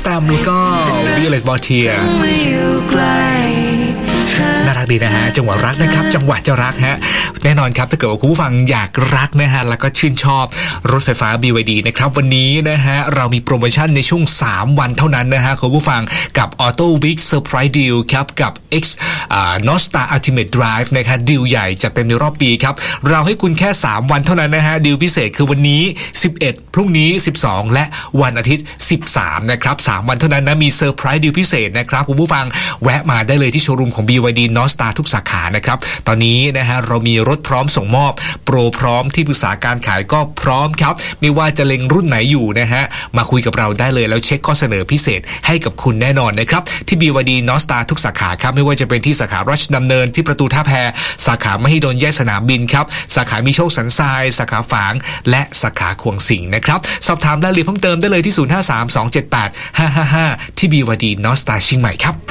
แตมแล้วก็วิโอเลตวอเทียน่ารักดีนะฮะจังหวะรักนะครับจังหวะจะรักฮะแน่นอนครับถ้าเกิดว่าคุณผู้ฟังอยากรักนะฮะแล้วก็ชื่นชอบรถไฟฟ้า BYD นะครับวันนี้นะฮะเรามีโปรโมชั่นในช่วง3วันเท่านั้นนะฮะคุณผู้ฟังกับ Auto Week Surprise Deal ครับกับ X Nostar Ultimate Drive นะครับดีลใหญ่จัดเต็มในรอบปีครับเราให้คุณแค่3วันเท่านั้นนะฮะดีลพิเศษคือวันนี้11พรุ่งนี้12และวันอาทิตย์13นะครับ3วันเท่านั้นนะมีเซอร์ไพรส์ดีลพิเศษนะครับคุณผู้ฟังแวะมาได้เลยที่โชว์รูมของ BYD Nostar ทุกสาขานะครับตอนนี้นะฮะเรามีรถพร้อมส่งมอบโปรพร้อมที่ปรึกษาการขายก็พร้อมครับไม่ว่าจะเล็งรุ่นไหนอยู่นะฮะมาคุยกับเราได้เลยแล้วเช็คข้อเสนอพิเศษให้กับคุณแน่นอนนะครับที่ BYD Nostar ทุกสาขาครับไม่ว่าจะเป็นที่สาขาราชดำเนินที่ประตูท่าแพสาขามหิดลแยกสนามบินครับสาขามีโชคสันทรายสาขาฝางและสาขาขวงสิงห์นะครับสอบถามรายละเอียดเพิ่มเติมได้เลยที่0532785555ที่ BYD Nostar เชียงใหม่ครับ